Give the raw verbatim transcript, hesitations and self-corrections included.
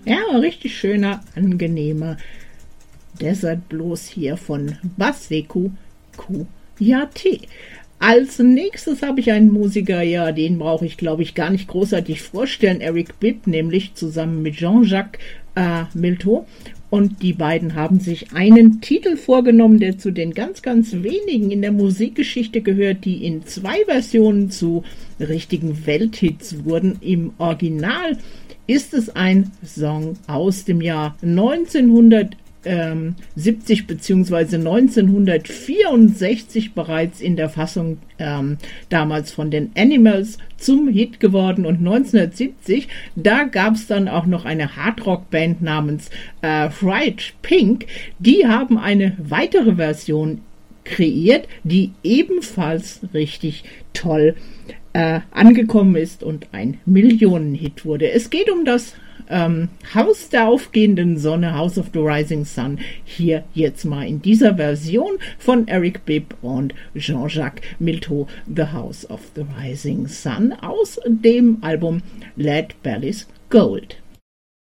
Ja, ein richtig schöner, angenehmer Desert Blues hier von Baseku Kuyate. Als nächstes habe ich einen Musiker, ja, den brauche ich, glaube ich, gar nicht großartig vorstellen. Eric Bibb, nämlich zusammen mit Jean-Jacques äh, Milteau. Und die beiden haben sich einen Titel vorgenommen, der zu den ganz, ganz wenigen in der Musikgeschichte gehört, die in zwei Versionen zu richtigen Welthits wurden. Im Original ist es ein Song aus dem Jahr neunzehnhundertsiebzig bzw. neunzehnhundertvierundsechzig bereits in der Fassung ähm, damals von den Animals zum Hit geworden, und neunzehnhundertsiebzig, da gab es dann auch noch eine Hardrock-Band namens äh, Fried Pink, die haben eine weitere Version kreiert, die ebenfalls richtig toll äh, angekommen ist und ein Millionenhit wurde. Es geht um das ähm, Haus der aufgehenden Sonne, House of the Rising Sun, hier jetzt mal in dieser Version von Eric Bibb und Jean-Jacques Milteau, The House of the Rising Sun, aus dem Album Lead Belly's Gold.